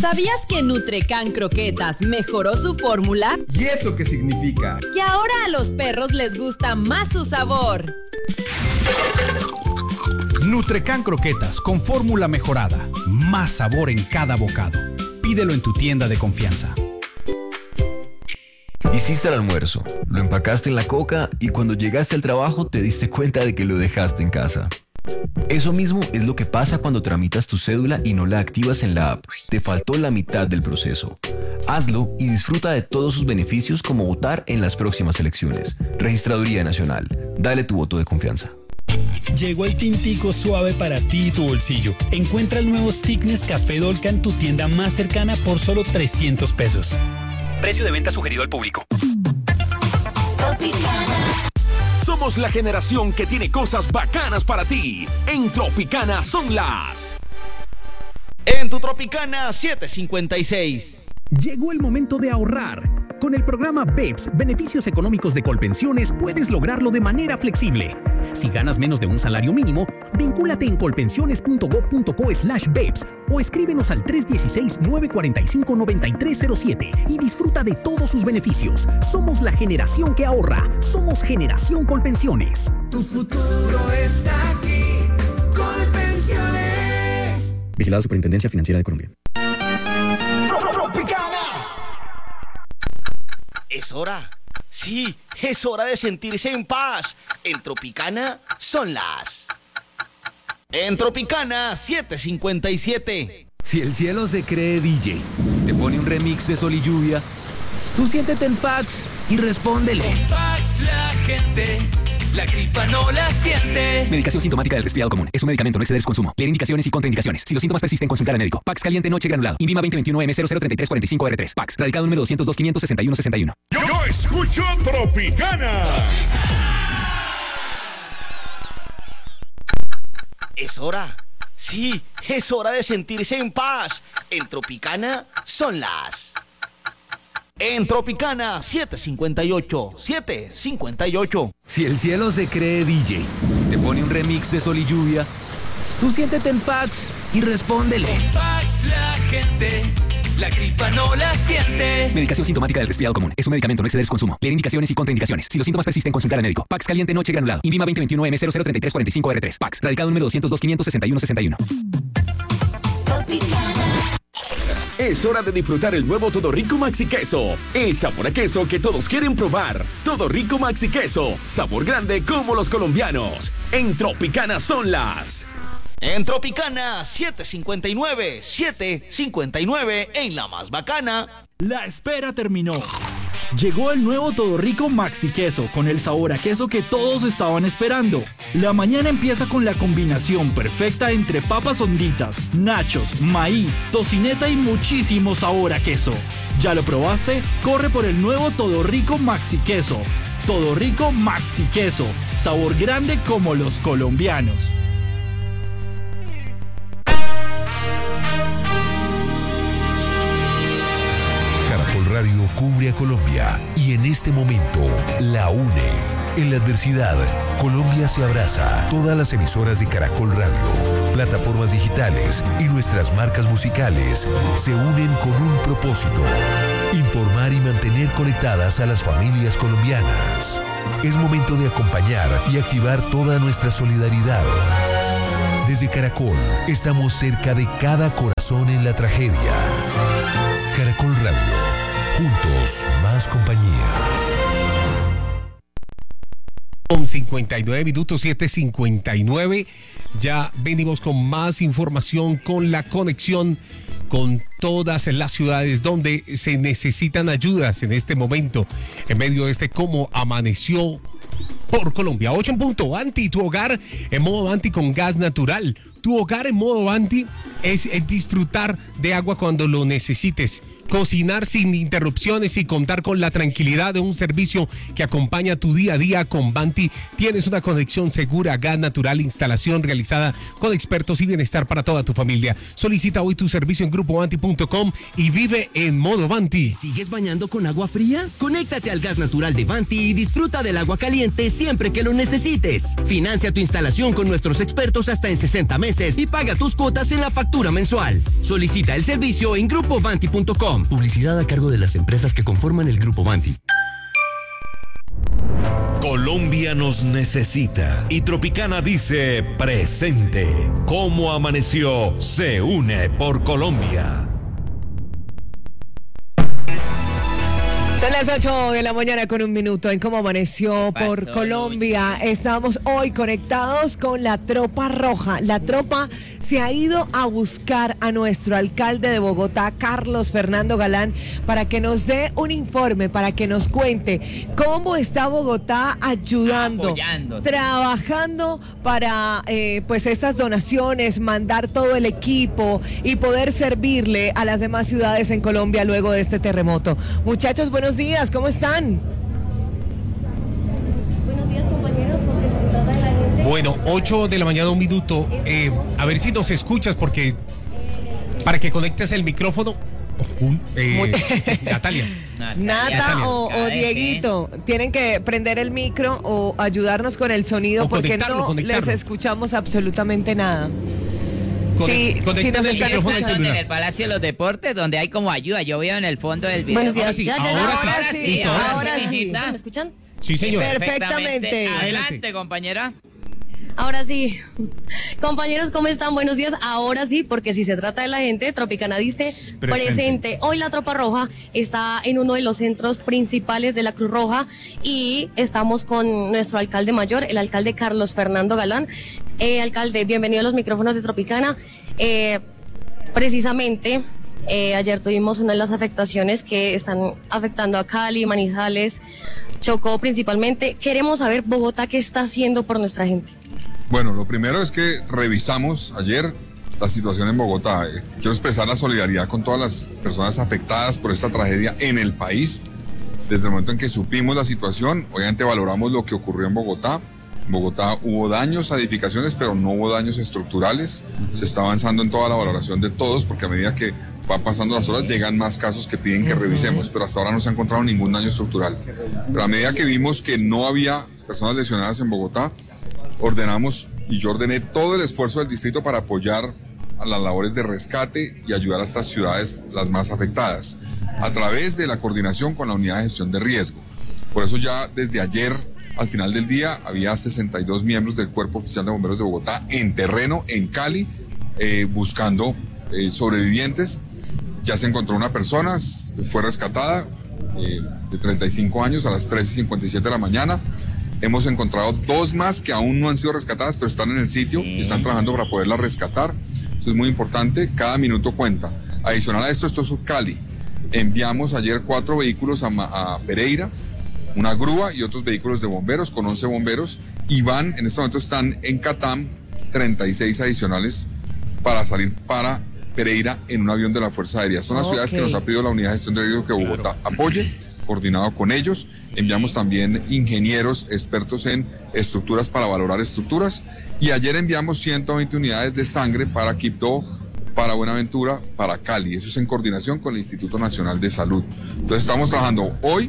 ¿Sabías que Nutrecan Croquetas mejoró su fórmula? ¿Y eso qué significa? Que ahora a los perros les gusta más su sabor. Nutrecan Croquetas con fórmula mejorada. Más sabor en cada bocado. Pídelo en tu tienda de confianza. Hiciste el almuerzo, lo empacaste en la coca y cuando llegaste al trabajo te diste cuenta de que lo dejaste en casa. Eso mismo es lo que pasa cuando tramitas tu cédula y no la activas en la app. Te faltó la mitad del proceso. Hazlo y disfruta de todos sus beneficios como votar en las próximas elecciones. Registraduría Nacional. Dale tu voto de confianza. Llegó el tintico suave para ti y tu bolsillo. Encuentra el nuevo Stick Nescafé Dolca en tu tienda más cercana por solo 300 pesos. Precio de venta sugerido al público. Somos la generación que tiene cosas bacanas para ti. En Tropicana son las... En tu Tropicana 756. Llegó el momento de ahorrar. Con el programa BEPS, Beneficios Económicos de Colpensiones, puedes lograrlo de manera flexible. Si ganas menos de un salario mínimo, vincúlate en colpensiones.gov.co/BEPS o escríbenos al 316-945-9307 y disfruta de todos sus beneficios. Somos la generación que ahorra. Somos Generación Colpensiones. Tu futuro está aquí. Colpensiones. Vigilado Superintendencia Financiera de Colombia. Es hora. Sí, es hora de sentirse en paz. En Tropicana son las... En Tropicana 757. Si el cielo se cree DJ, te pone un remix de Sol y Lluvia, tú siéntete en Pax y respóndele. En Pax la gente, la gripa no la siente. Medicación sintomática del resfriado común. Es un medicamento, no exceder su consumo. Leer indicaciones y contraindicaciones. Si los síntomas persisten, consultar al médico. Pax caliente noche granulado. Invima 2021M003345R3. Pax. Radicado número 202-500-6161. Yo escucho Tropicana. Es hora. Sí, es hora de sentirse en paz. En Tropicana son las... En Tropicana 758. 758. Si el cielo se cree DJ, te pone un remix de Sol y Lluvia, tú siéntete en Pax y respóndele. En Pax la gente, la gripa no la siente. Medicación sintomática del resfriado común. Es un medicamento, no exceder su consumo. Leer indicaciones y contraindicaciones. Si los síntomas persisten, consultar al médico. Pax caliente noche granulado. Invima 2021M003345R3. Pax. Radicado número 202-500-6161. Es hora de disfrutar el nuevo Todo Rico Maxi Queso. El sabor a queso que todos quieren probar. Todo Rico Maxi Queso. Sabor grande como los colombianos. En Tropicana son las... En Tropicana 759. 759 en la más bacana. La espera terminó. Llegó el nuevo Todo Rico Maxi Queso con el sabor a queso que todos estaban esperando. La mañana empieza con la combinación perfecta entre papas honditas, nachos, maíz, tocineta y muchísimo sabor a queso. ¿Ya lo probaste? Corre por el nuevo Todo Rico Maxi Queso. Todo Rico Maxi Queso. Sabor grande como los colombianos. Radio cubre a Colombia y en este momento la une. En la adversidad, Colombia se abraza. Todas las emisoras de Caracol Radio, plataformas digitales y nuestras marcas musicales se unen con un propósito: informar y mantener conectadas a las familias colombianas. Es momento de acompañar y activar toda nuestra solidaridad. Desde Caracol, estamos cerca de cada corazón en la tragedia. Caracol Radio. Juntos, más compañía. Con 59 minutos, 7:59. Ya venimos con más información, con la conexión con todas las ciudades donde se necesitan ayudas en este momento, en medio de este cómo amaneció por Colombia. 8 en punto. Anti, tu hogar en modo Anti con gas natural. Tu hogar en modo Anti es disfrutar de agua cuando lo necesites. Cocinar sin interrupciones y contar con la tranquilidad de un servicio que acompaña tu día a día. Con Vanti tienes una conexión segura, gas natural, instalación realizada con expertos y bienestar para toda tu familia. Solicita hoy tu servicio en grupovanti.com y vive en modo Vanti. ¿Sigues bañando con agua fría? Conéctate al gas natural de Vanti y disfruta del agua caliente siempre que lo necesites. Financia tu instalación con nuestros expertos hasta en 60 meses meses y paga tus cuotas en la factura mensual. Solicita el servicio en grupovanti.com. Publicidad a cargo de las empresas que conforman el Grupo Vanti. Colombia nos necesita y Tropicana dice presente. ¿Cómo amaneció? Se une por Colombia. Son las 8 de la mañana con 1 minuto en Cómo Amaneció por Colombia. Estamos hoy conectados con la Tropa Roja. La tropa se ha ido a buscar a nuestro alcalde de Bogotá, Carlos Fernando Galán, para que nos dé un informe, para que nos cuente cómo está Bogotá ayudando, trabajando para pues estas donaciones, mandar todo el equipo y poder servirle a las demás ciudades en Colombia luego de este terremoto. Muchachos, buenos días, ¿cómo están? Buenos días, compañeros, porque se trata de la gente. Bueno, 8 de la mañana, 1 minuto. A ver si nos escuchas, porque para que conectes el micrófono. Natalia. Nata o Dieguito, tienen que prender el micro o ayudarnos con el sonido, porque no les escuchamos absolutamente nada. Sí, si nos están escuchando en el Palacio de los Deportes, donde hay como ayuda. Yo veo en el fondo del video. Buenos días. Ahora sí. ¿Me escuchan? Sí, señor. Perfectamente. Adelante, compañera. Ahora sí. Compañeros, ¿cómo están? Buenos días. Ahora sí, porque si se trata de la gente, Tropicana dice presente. Hoy la Tropa Roja está en uno de los centros principales de la Cruz Roja y estamos con nuestro alcalde mayor, el alcalde Carlos Fernando Galán. Alcalde, bienvenido a los micrófonos de Tropicana. Precisamente, ayer tuvimos una de las afectaciones que están afectando a Cali, Manizales, Chocó principalmente. Queremos saber, Bogotá, ¿qué está haciendo por nuestra gente? Bueno, lo primero es que revisamos ayer la situación en Bogotá. Quiero expresar la solidaridad con todas las personas afectadas por esta tragedia en el país. Desde el momento en que supimos la situación, obviamente valoramos lo que ocurrió en Bogotá. En Bogotá hubo daños a edificaciones, pero no hubo daños estructurales. Se está avanzando en toda la valoración de todos, porque a medida que van pasando las horas llegan más casos que piden que revisemos, pero hasta ahora no se ha encontrado ningún daño estructural. Pero a medida que vimos que no había personas lesionadas en Bogotá, ordenamos y yo ordené todo el esfuerzo del distrito para apoyar a las labores de rescate y ayudar a estas ciudades las más afectadas, a través de la coordinación con la unidad de gestión de riesgo. Por eso ya desde ayer, al final del día, había 62 miembros del Cuerpo Oficial de Bomberos de Bogotá en terreno, en Cali, buscando sobrevivientes. Ya se encontró una persona, fue rescatada, de 35 años, a las 3:57 de la mañana. Hemos encontrado 2 más que aún no han sido rescatadas, pero están en el sitio y están trabajando para poderlas rescatar. Eso es muy importante, cada minuto cuenta. Adicional a esto es Cali. Enviamos ayer 4 vehículos a Pereira, una grúa y otros vehículos de bomberos con 11 bomberos, y en este momento están en Catam 36 adicionales para salir para Pereira en un avión de la Fuerza Aérea. Son las ciudades que nos ha pedido la unidad de gestión de riesgo que Bogotá apoye, coordinado con ellos. Enviamos también ingenieros expertos en estructuras para valorar estructuras, y ayer enviamos 120 unidades de sangre para Quibdó, para Buenaventura, para Cali. Eso es en coordinación con el Instituto Nacional de Salud. Entonces estamos trabajando hoy.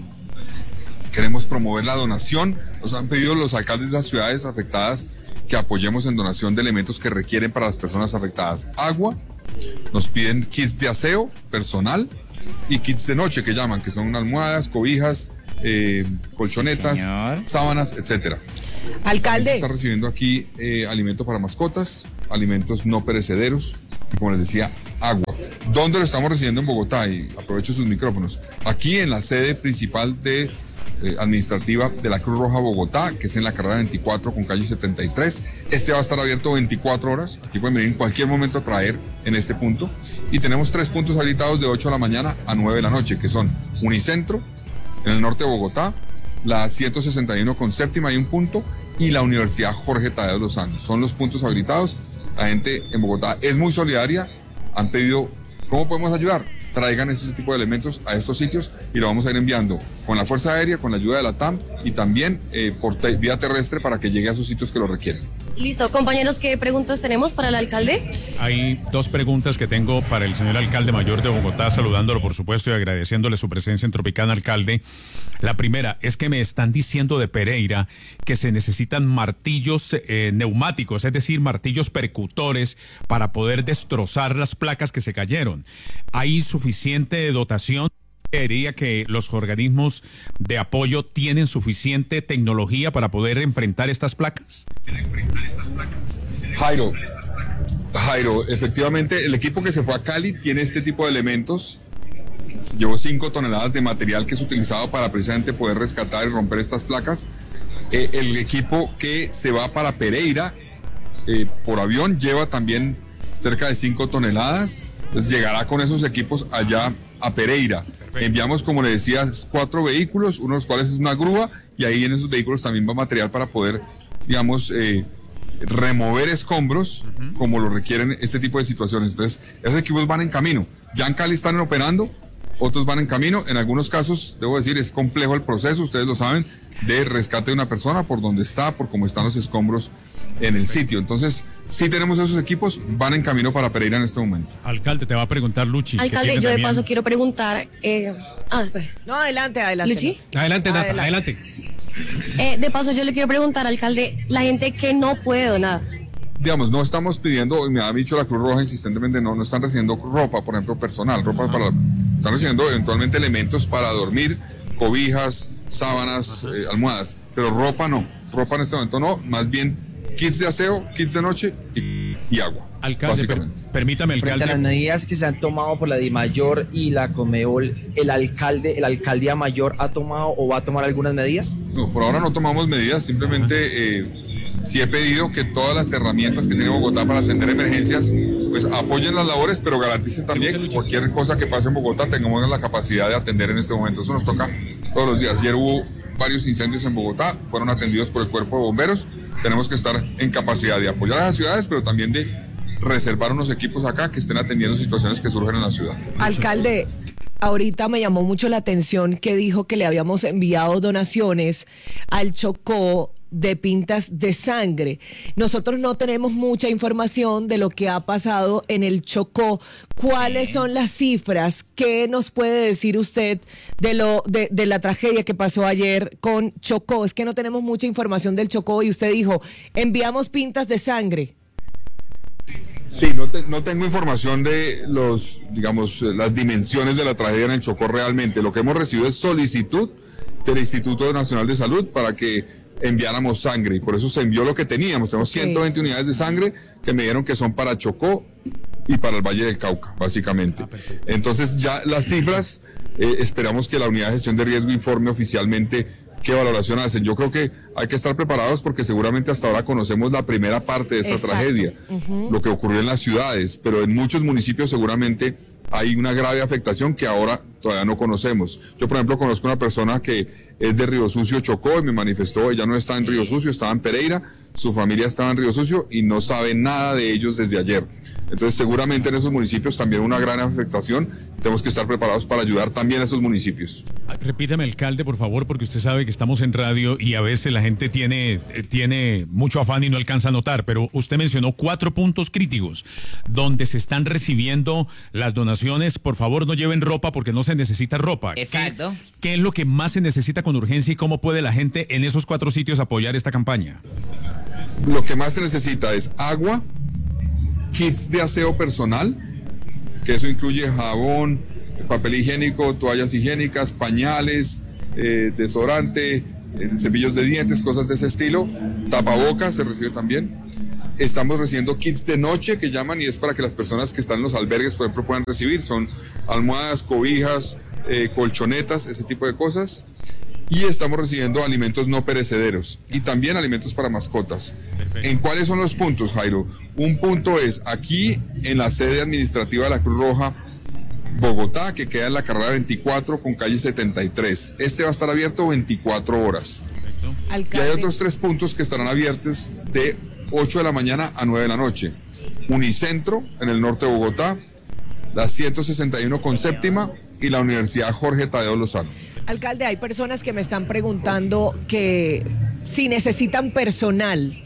Queremos promover la donación. Nos han pedido los alcaldes de las ciudades afectadas que apoyemos en donación de elementos que requieren para las personas afectadas. Agua, nos piden kits de aseo personal y kits de noche, que llaman, que son almohadas, cobijas, colchonetas, sábanas, etcétera. Alcalde. Se está recibiendo aquí alimento para mascotas, alimentos no perecederos y, como les decía, agua. ¿Dónde lo estamos recibiendo en Bogotá? Y aprovecho sus micrófonos. Aquí en la sede principal de administrativa de la Cruz Roja Bogotá, que es en la carrera 24 con calle 73. Este va a estar abierto 24 horas. Aquí pueden venir en cualquier momento a traer en este punto. Y tenemos 3 puntos habilitados de 8 de la mañana a 9 de la noche, que son Unicentro, en el norte de Bogotá, la 161 con séptima hay un punto, y la Universidad Jorge Tadeo Lozano. Son los puntos habilitados. La gente en Bogotá es muy solidaria. Han pedido, ¿cómo podemos ayudar? Traigan ese tipo de elementos a estos sitios y lo vamos a ir enviando con la Fuerza Aérea, con la ayuda de la TAM y también por vía terrestre para que llegue a esos sitios que lo requieren. Listo, compañeros, ¿qué preguntas tenemos para el alcalde? Hay dos preguntas que tengo para el señor alcalde mayor de Bogotá, saludándolo por supuesto y agradeciéndole su presencia en Tropicana, alcalde. La primera es que me están diciendo de Pereira que se necesitan martillos neumáticos, es decir, martillos percutores para poder destrozar las placas que se cayeron. ¿Hay suficiente dotación? ¿Creería que los organismos de apoyo tienen suficiente tecnología para poder enfrentar estas placas? Jairo, efectivamente el equipo que se fue a Cali tiene este tipo de elementos. Llevó 5 toneladas de material que es utilizado para precisamente poder rescatar y romper estas placas. El equipo que se va para Pereira por avión lleva también cerca de 5 toneladas. Pues llegará con esos equipos allá a Pereira. Enviamos, como le decía, 4 vehículos, uno de los cuales es una grúa, y ahí en esos vehículos también va material para poder, digamos, remover escombros, como lo requieren este tipo de situaciones. Entonces, esos equipos van en camino. Ya en Cali están operando, otros van en camino. En algunos casos, debo decir, es complejo el proceso, ustedes lo saben, de rescate de una persona por donde está, por cómo están los escombros en el sitio. Entonces, sí tenemos esos equipos, van en camino para Pereira en este momento. Alcalde, te va a preguntar Luchi. Alcalde, yo de paso quiero preguntar... No, adelante. ¿Luchi? Adelante, Nata, adelante. De paso, yo le quiero preguntar, alcalde, la gente que no puede donar. Digamos, no estamos pidiendo, me ha dicho la Cruz Roja insistentemente, no están recibiendo ropa, por ejemplo, personal, están recibiendo eventualmente elementos para dormir, cobijas, sábanas, almohadas, pero ropa en este momento no, más bien kits de aseo, kits de noche y agua. Alcalde, permítame, alcalde. Frente a las medidas que se han tomado por la DIMAYOR y la Conmebol, la alcaldía mayor ha tomado o va a tomar algunas medidas. No, por ahora no tomamos medidas, simplemente sí he pedido que todas las herramientas que tiene Bogotá para atender emergencias, pues apoyen las labores, pero garanticen también que cualquier cosa que pase en Bogotá tengamos la capacidad de atender en este momento. Eso nos toca todos los días. Ayer hubo varios incendios en Bogotá, fueron atendidos por el cuerpo de bomberos. Tenemos que estar en capacidad de apoyar a las ciudades, pero también de reservar unos equipos acá que estén atendiendo situaciones que surgen en la ciudad. Alcalde, ahorita me llamó mucho la atención que dijo que le habíamos enviado donaciones al Chocó de pintas de sangre. Nosotros no tenemos mucha información de lo que ha pasado en el Chocó. ¿Cuáles son las cifras? ¿Qué nos puede decir usted de la tragedia que pasó ayer con Chocó? Es que no tenemos mucha información del Chocó y usted dijo, enviamos pintas de sangre. Sí, no tengo información de las dimensiones de la tragedia en el Chocó realmente. Lo que hemos recibido es solicitud del Instituto Nacional de Salud para que enviáramos sangre, y por eso se envió lo que teníamos. Tenemos 120 unidades de sangre que me dieron que son para Chocó y para el Valle del Cauca, básicamente. Entonces ya las cifras, esperamos que la Unidad de Gestión de Riesgo informe oficialmente qué valoración hacen. Yo creo que hay que estar preparados porque seguramente hasta ahora conocemos la primera parte de esta tragedia, lo que ocurrió en las ciudades, pero en muchos municipios seguramente hay una grave afectación que ahora todavía no conocemos. Yo, por ejemplo, conozco una persona que es de Río Sucio, Chocó, y me manifestó, ella no está en Río Sucio, estaba en Pereira, su familia estaba en Río Sucio y no sabe nada de ellos desde ayer. Entonces, seguramente en esos municipios también una gran afectación. Tenemos que estar preparados para ayudar también a esos municipios. Repítame, alcalde, por favor, porque usted sabe que estamos en radio y a veces la gente tiene mucho afán y no alcanza a notar, pero usted mencionó 4 puntos críticos donde se están recibiendo las donaciones. Por favor, no lleven ropa porque no se necesita ropa. Exacto. ¿Qué es lo que más se necesita con urgencia y cómo puede la gente en esos 4 sitios apoyar esta campaña? Lo que más se necesita es agua, kits de aseo personal, que eso incluye jabón, papel higiénico, toallas higiénicas, pañales, desodorante, cepillos de dientes, cosas de ese estilo, tapabocas se recibe también. Estamos recibiendo kits de noche que llaman y es para que las personas que están en los albergues, por ejemplo, puedan recibir. Son almohadas, cobijas, colchonetas, ese tipo de cosas. Y estamos recibiendo alimentos no perecederos y también alimentos para mascotas. Perfecto. ¿En cuáles son los puntos, Jairo? Un punto es aquí en la sede administrativa de la Cruz Roja Bogotá, que queda en la carrera 24 con calle 73. Este va a estar abierto 24 horas. Y hay otros 3 puntos que estarán abiertos de 8 de la mañana a 9 de la noche. Unicentro en el norte de Bogotá, la 161 con séptima y la Universidad Jorge Tadeo Lozano. Alcalde, hay personas que me están preguntando que si necesitan personal,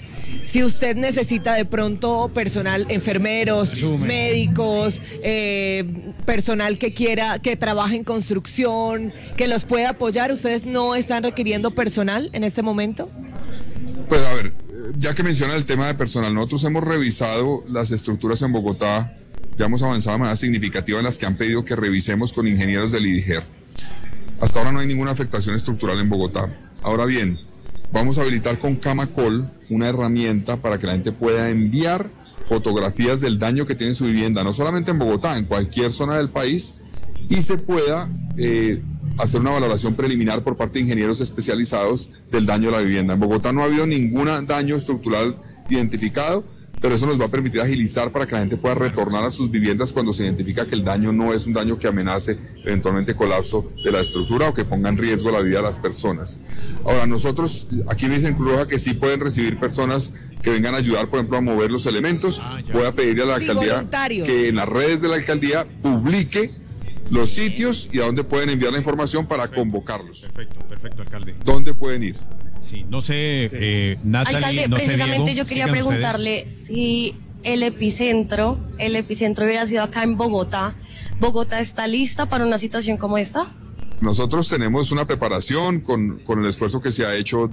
si usted necesita de pronto personal, enfermeros, médicos, personal que trabaje en construcción, que los pueda apoyar, ¿ustedes no están requiriendo personal en este momento? Pues a ver, ya que menciona el tema de personal, nosotros hemos revisado las estructuras en Bogotá, ya hemos avanzado de manera significativa en las que han pedido que revisemos con ingenieros del IDIGER. Hasta ahora no hay ninguna afectación estructural en Bogotá. Ahora bien, vamos a habilitar con Camacol una herramienta para que la gente pueda enviar fotografías del daño que tiene su vivienda, no solamente en Bogotá, en cualquier zona del país, y se pueda hacer una valoración preliminar por parte de ingenieros especializados del daño a la vivienda. En Bogotá no ha habido ningún daño estructural identificado, pero eso nos va a permitir agilizar para que la gente pueda retornar a sus viviendas cuando se identifica que el daño no es un daño que amenace eventualmente colapso de la estructura o que ponga en riesgo la vida de las personas. Ahora, nosotros, aquí me dicen Cruz Roja que sí pueden recibir personas que vengan a ayudar, por ejemplo, a mover los elementos. Voy a pedirle a la alcaldía que en las redes de la alcaldía publique los sitios y a dónde pueden enviar la información para convocarlos. Perfecto, alcalde. ¿Dónde pueden ir? Sí, no sé, Natalie, alcalde, no sé, precisamente Diego, yo quería sigan preguntarle si el epicentro hubiera sido acá en Bogotá. ¿Bogotá está lista para una situación como esta? Nosotros tenemos una preparación con el esfuerzo que se ha hecho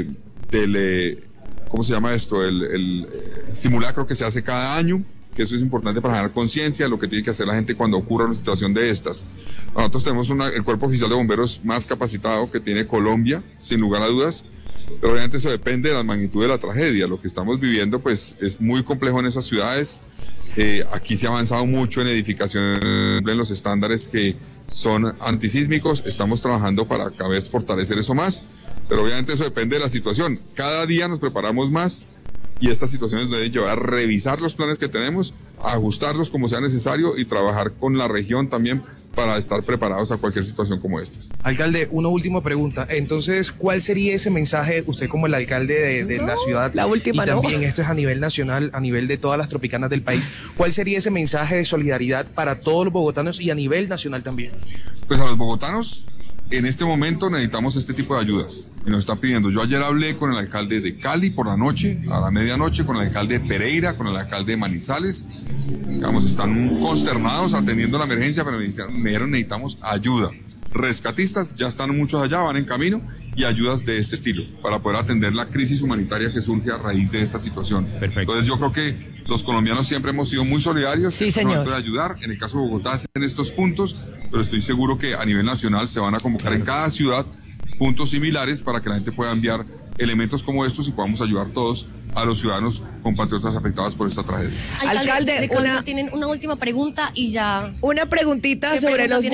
¿cómo se llama esto? El simulacro que se hace cada año, que eso es importante para generar conciencia de lo que tiene que hacer la gente cuando ocurra una situación de estas. Nosotros tenemos el cuerpo oficial de bomberos más capacitado que tiene Colombia, sin lugar a dudas, pero obviamente eso depende de la magnitud de la tragedia. Lo que estamos viviendo pues es muy complejo en esas ciudades. Aquí se ha avanzado mucho en edificación, en los estándares que son antisísmicos. Estamos trabajando para cada vez fortalecer eso más, pero obviamente eso depende de la situación. Cada día nos preparamos más y estas situaciones deben llevar a revisar los planes que tenemos, a ajustarlos como sea necesario y trabajar con la región también para estar preparados a cualquier situación como esta. Alcalde, una última pregunta. Entonces, ¿cuál sería ese mensaje, usted como el alcalde de la ciudad? La última, y también esto es a nivel nacional, a nivel de todas las tropicanas del país. ¿Cuál sería ese mensaje de solidaridad para todos los bogotanos y a nivel nacional también? Pues a los bogotanos, en este momento necesitamos este tipo de ayudas. Y nos está pidiendo. Yo ayer hablé con el alcalde de Cali por la noche, a la medianoche, con el alcalde de Pereira, con el alcalde de Manizales. Digamos, están consternados atendiendo la emergencia, pero me dijeron necesitamos ayuda. Rescatistas ya están muchos allá, van en camino, y ayudas de este estilo para poder atender la crisis humanitaria que surge a raíz de esta situación. Perfecto. Entonces yo creo que los colombianos siempre hemos sido muy solidarios. Sí, señor. De ayudar, en el caso de Bogotá en estos puntos, pero estoy seguro que a nivel nacional se van a convocar en cada ciudad puntos similares para que la gente pueda enviar elementos como estos y podamos ayudar todos a los ciudadanos compatriotas afectados por esta tragedia. Alcalde, tienen una última pregunta y ya. Una preguntita sobre los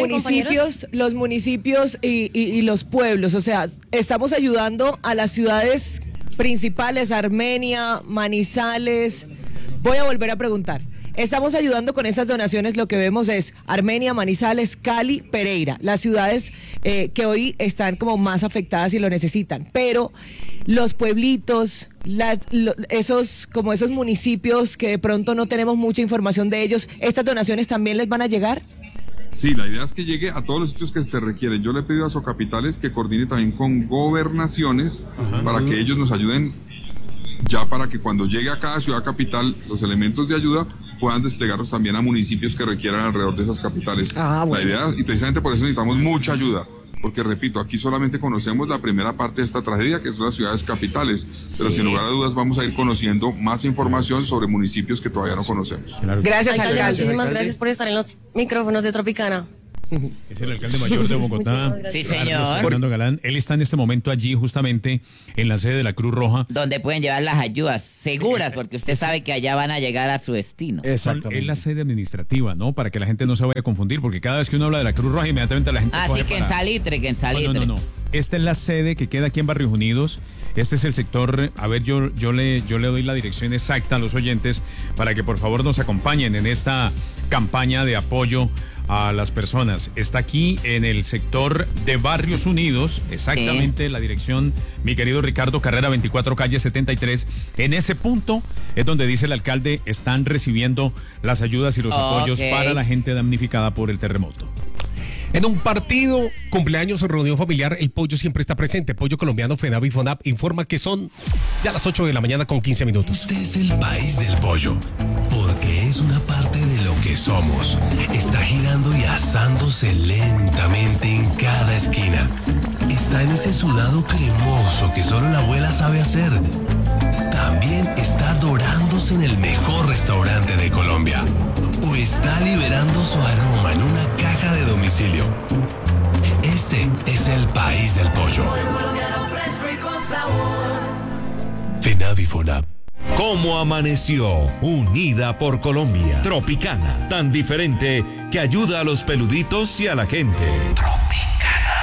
municipios y los pueblos. O sea, estamos ayudando a las ciudades principales, Armenia, Manizales. Voy a volver a preguntar. Estamos ayudando con estas donaciones, lo que vemos es Armenia, Manizales, Cali, Pereira, las ciudades que hoy están como más afectadas y lo necesitan, pero los pueblitos, esos municipios que de pronto no tenemos mucha información de ellos, ¿estas donaciones también les van a llegar? Sí, la idea es que llegue a todos los sitios que se requieren. Yo le he pedido a Socapitales que coordine también con gobernaciones para que ellos nos ayuden ya para que cuando llegue a cada ciudad capital los elementos de ayuda puedan desplegarlos también a municipios que requieran alrededor de esas capitales. Bueno. La idea, y precisamente por eso necesitamos mucha ayuda, porque repito, aquí solamente conocemos la primera parte de esta tragedia, que son las ciudades capitales, pero sin lugar a dudas vamos a ir conociendo más información sobre municipios que todavía no conocemos. Gracias, alcalde. Muchísimas gracias por estar en los micrófonos de Tropicana. Es el alcalde mayor de Bogotá. Sí, señor. Fernando Galán. Él está en este momento allí, justamente en la sede de la Cruz Roja. Donde pueden llevar las ayudas seguras, porque usted sabe que allá van a llegar a su destino. Exactamente. Es la sede administrativa, ¿no? Para que la gente no se vaya a confundir, porque cada vez que uno habla de la Cruz Roja, inmediatamente la gente. Así que en Salitre, No. Esta es la sede que queda aquí en Barrios Unidos. Este es el sector. A ver, yo le doy la dirección exacta a los oyentes para que por favor nos acompañen en esta campaña de apoyo a las personas. Está aquí en el sector de Barrios Unidos, exactamente la dirección, mi querido Ricardo, carrera 24, calle 73. En ese punto es donde dice el alcalde, están recibiendo las ayudas y los apoyos para la gente damnificada por el terremoto. En un partido, cumpleaños o reunión familiar, el pollo siempre está presente. Pollo colombiano FENAVI FONAP informa que son ya las 8 de la mañana con 15 minutos. Este es el país del pollo, porque es una parte de lo que somos. Está girando y asándose lentamente en cada esquina. Está en ese sudado cremoso que solo la abuela sabe hacer. También está dorándose en el mejor restaurante de Colombia. O está liberando su aroma en una caja de domicilio. Este es el país del pollo. FENAVI FONAP. ¿Cómo amaneció? Unida por Colombia. Tropicana, tan diferente que ayuda a los peluditos y a la gente. Tropicana.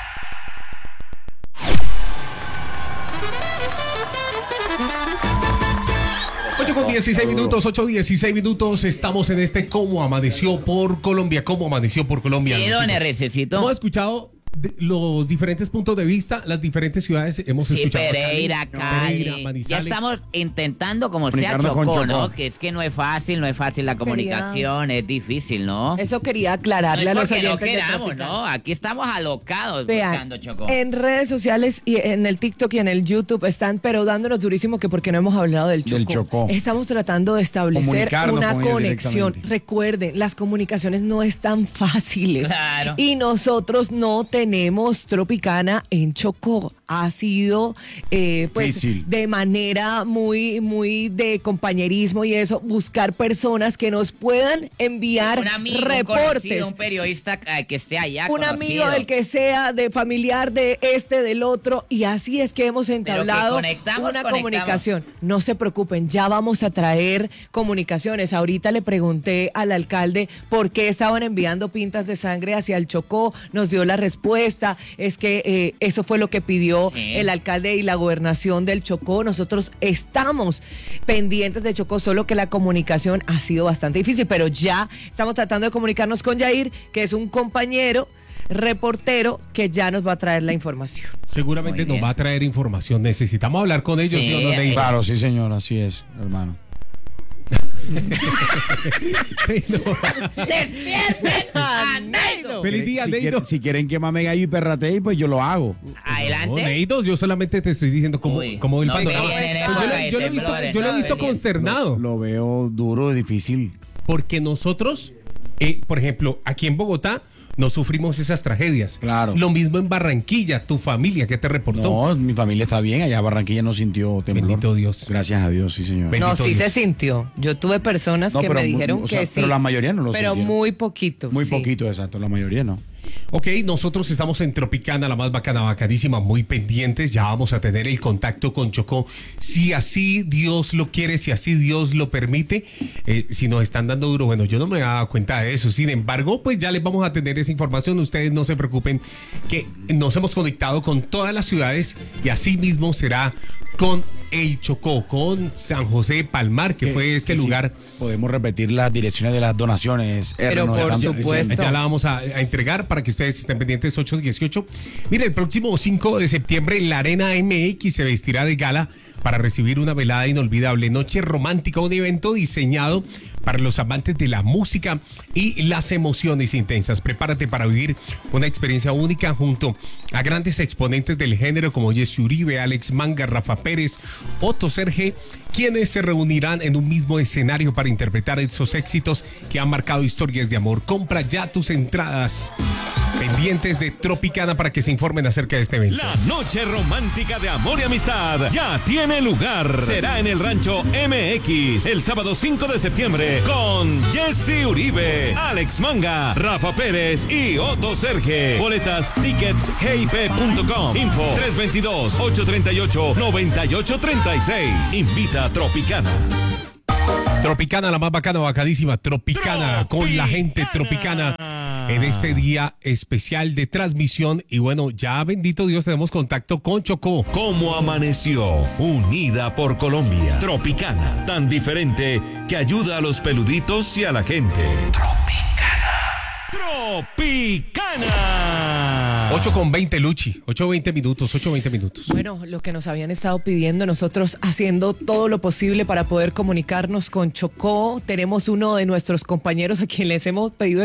8:16 minutos, 8:16 minutos. Estamos en este ¿Cómo amaneció por Colombia? ¿Cómo amaneció por Colombia? Sí, don RCcito. Hemos escuchado los diferentes puntos de vista, las diferentes ciudades. Hemos escuchado Pereira, Cali. Ya estamos intentando como sea Chocó, ¿no? Que es que no es fácil la comunicación, es difícil, ¿no? Eso quería aclararle a los oyentes. No queramos, ¿no? Aquí estamos alocados buscando Chocó. En redes sociales y en el TikTok y en el YouTube están pero dándonos durísimo que porque no hemos hablado del Chocó. Estamos tratando de establecer una conexión. Recuerden, las comunicaciones no están fáciles. Claro. Y nosotros no tenemos Tropicana en Chocó. Ha sido pues de manera muy de compañerismo y eso, buscar personas que nos puedan enviar un amigo, reportes. Un periodista que esté allá. Un amigo del que sea, de familiar, de del otro, y así es que hemos entablado una comunicación. No se preocupen, ya vamos a traer comunicaciones. Ahorita le pregunté al alcalde por qué estaban enviando pintas de sangre hacia el Chocó, nos dio la respuesta, es que eso fue lo que pidió el alcalde y la gobernación del Chocó. Nosotros estamos pendientes de Chocó, solo que la comunicación ha sido bastante difícil, pero ya estamos tratando de comunicarnos con Yair, que es un compañero reportero que ya nos va a traer la información. Seguramente nos va a traer información. Necesitamos hablar con ellos. Sí, ¿sí o no, claro, sí, señor, así es, hermano. ¡Despierten a Neido! ¡Feliz día, Neido! Si quieren que mame gallo y perratee, pues yo lo hago. Adelante. No, Neido, yo solamente te estoy diciendo cómo el panorama. Yo lo he visto consternado. Lo veo duro, difícil. Porque nosotros, por ejemplo, aquí en Bogotá, no sufrimos esas tragedias. Claro. Lo mismo en Barranquilla, tu familia, ¿qué te reportó? No, mi familia está bien, allá Barranquilla no sintió temblor. Bendito Dios. Gracias a Dios, sí, señor. No, sí se sintió. Yo tuve personas que me dijeron que sí. Pero la mayoría no lo sintieron. Pero muy poquito. Muy poquito, exacto, la mayoría no. Ok, nosotros estamos en Tropicana, la más bacana, bacanísima, muy pendientes. Ya vamos a tener el contacto con Chocó. Si así Dios lo quiere, si así Dios lo permite, si nos están dando duro, bueno, yo no me he dado cuenta de eso. Sin embargo, pues ya les vamos a tener esa información. Ustedes no se preocupen que nos hemos conectado con todas las ciudades y así mismo será con el Chocó, con San José Palmar, que fue este lugar. Sí, podemos repetir las direcciones de las donaciones. Pero por supuesto. Ya la vamos a entregar para que ustedes estén pendientes. 8-18. Mire, el próximo 5 de septiembre la Arena MX se vestirá de gala para recibir una velada inolvidable, noche romántica, un evento diseñado para los amantes de la música y las emociones intensas. Prepárate para vivir una experiencia única junto a grandes exponentes del género como Jesse Uribe, Alex Manga, Rafa Pérez, Otto Serge, quienes se reunirán en un mismo escenario para interpretar esos éxitos que han marcado historias de amor. Compra ya tus entradas pendientes de Tropicana para que se informen acerca de este evento. La noche romántica de amor y amistad ya tiene lugar. Será en el Rancho MX el sábado 5 de septiembre con Jesse Uribe, Alex Manga, Rafa Pérez y Otto Serge. Boletas, tickets, gip.com. Info 322-838-9836. Invita a Tropicana. Tropicana, la más bacana, bacadísima. Tropicana, con la gente tropicana en este día especial de transmisión. Y bueno, ya bendito Dios tenemos contacto con Chocó. ¿Cómo amaneció? Unida por Colombia. Tropicana, tan diferente que ayuda a los peluditos y a la gente. Tropicana. 8:20, Luchi. 8:20 minutos. Bueno, lo que nos habían estado pidiendo, nosotros haciendo todo lo posible para poder comunicarnos con Chocó. Tenemos uno de nuestros compañeros a quien les hemos pedido